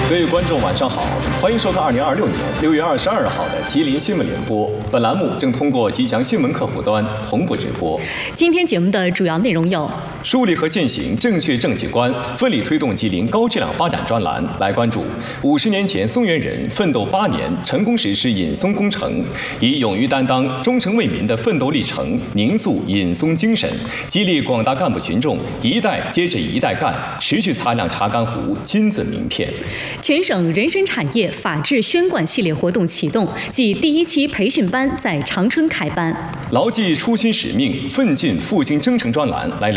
各位观众，晚上好，欢迎收看2026年6月22号的吉林新闻联播。本栏目正通过吉祥新闻客户端同步直播。 今天节目的主要内容有： 树立和践行正确政绩观，奋力推动吉林高质量发展专栏来关注50年前松原人奋斗8年成功实施引松工程，以勇于担当、忠诚为民的奋斗历程凝塑引松精神，激励广大干部群众一代接着一代干，持续擦亮查干湖金字名片。 全省人身产业法治宣贯系列活动启动，暨第1期培训班在长春开班。 牢记初心使命，奋进复兴征程专栏来